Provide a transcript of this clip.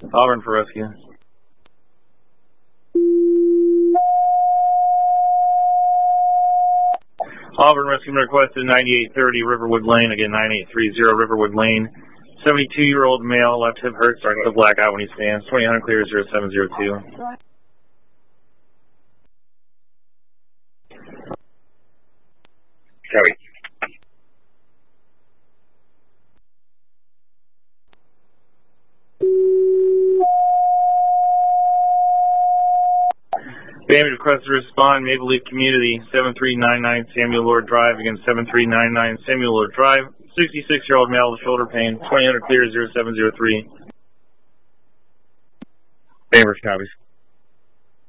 Auburn for rescue. Auburn rescue requested 9830 Riverwood Lane, again 9830 Riverwood Lane. 72-year-old male, left hip hurt, starting to black out when he stands. 2000 clear 0702. Copy. Family requested to respond, Maple Leaf Community, 7399 Samuel Lord Drive, again 7399 Samuel Lord Drive. 66-year-old male with shoulder pain, 2000 clear 0703. Bainbridge copies.